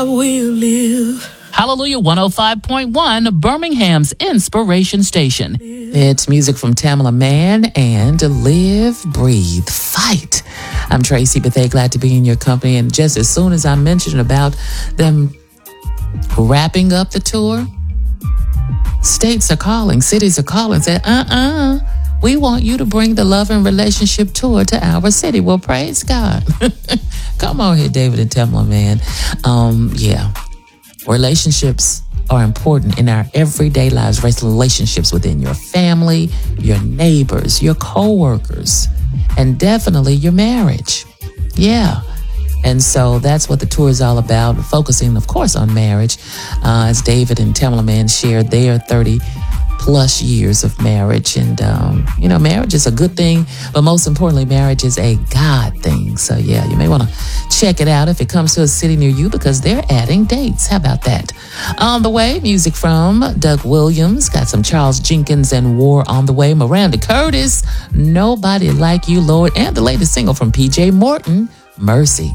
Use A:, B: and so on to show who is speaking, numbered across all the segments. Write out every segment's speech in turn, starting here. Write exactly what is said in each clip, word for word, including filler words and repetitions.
A: will live.
B: Hallelujah one oh five point one, Birmingham's Inspiration Station. It's music from Tamala Mann and Live, Breathe, Fight. I'm Tracy Bethea, glad to be in your company. And just as soon as I mentioned about them wrapping up the tour, states are calling, cities are calling, saying, uh-uh, we want you to bring the Love and Relationship Tour to our city. Well, praise God. Come on here, David and Tamala Mann. Um, yeah. Relationships are important in our everyday lives. Relationships within your family, your neighbors, your co-workers, and definitely your marriage. Yeah. And so that's what the tour is all about, focusing, of course, on marriage. Uh, as David and Tamala Mann shared their thirty plus years of marriage. And, um, you know, marriage is a good thing, but most importantly, marriage is a God thing. So, yeah, you may want to check it out if it comes to a city near you because they're adding dates. How about that? On the way, music from Doug Williams. Got some Charles Jenkins and War on the way. Miranda Curtis, Nobody Like You, Lord. And the latest single from P J Morton, Mercy.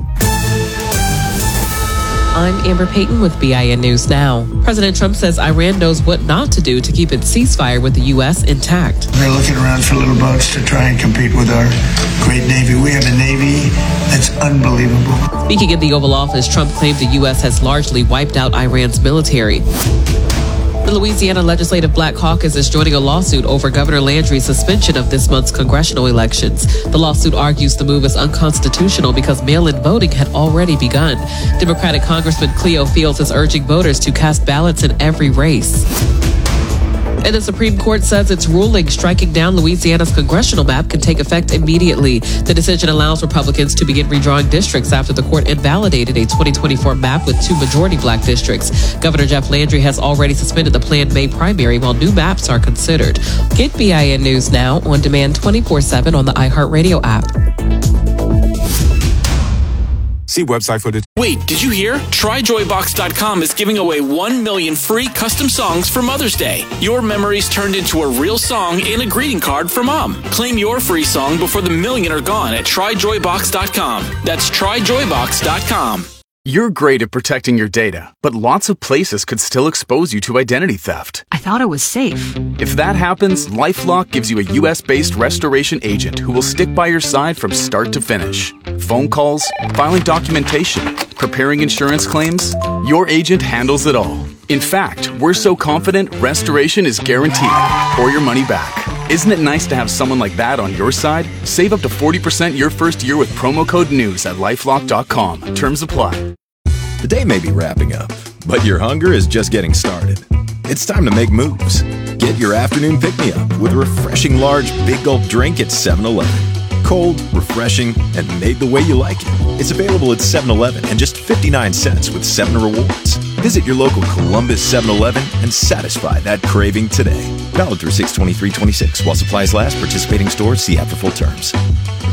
C: I'm Amber Payton with B I N News Now. President Trump says Iran knows what not to do to keep its ceasefire with the U S intact.
D: They're looking around for little boats to try and compete with our great Navy. We have a Navy that's unbelievable.
C: Speaking in the Oval Office, Trump claimed the U S has largely wiped out Iran's military. The Louisiana Legislative Black Caucus is joining a lawsuit over Governor Landry's suspension of this month's congressional elections. The lawsuit argues the move is unconstitutional because mail-in voting had already begun. Democratic Congressman Cleo Fields is urging voters to cast ballots in every race. And the Supreme Court says its ruling striking down Louisiana's congressional map can take effect immediately. The decision allows Republicans to begin redrawing districts after the court invalidated a twenty twenty-four map with two majority black districts. Governor Jeff Landry has already suspended the planned May primary while new maps are considered. Get B I N News Now on demand twenty-four seven on the iHeartRadio app.
E: See website for the...
F: Wait, did you hear? Try Joy Box dot com is giving away one million free custom songs for Mother's Day. Your memories turned into a real song and a greeting card for Mom. Claim your free song before the million are gone at Try Joy Box dot com. That's Try Joy Box dot com.
G: You're great at protecting your data, but lots of places could still expose you to identity theft.
H: I thought it was safe.
G: If that happens, LifeLock gives you a U S-based restoration agent who will stick by your side from start to finish. Phone calls, filing documentation, preparing insurance claims, your agent handles it all. In fact, we're so confident restoration is guaranteed or your money back. Isn't it nice to have someone like that on your side? Save up to forty percent your first year with promo code NEWS at lifelock dot com. Terms apply.
I: The day may be wrapping up, but your hunger is just getting started. It's time to make moves. Get your afternoon pick-me-up with a refreshing large Big Gulp drink at seven eleven. Cold, refreshing, and made the way you like it. It's available at seven eleven and just fifty-nine cents with seven Rewards. Visit your local Columbus seven eleven and satisfy that craving today. Valid through six twenty-three twenty-six while supplies last. Participating stores, see app for full terms.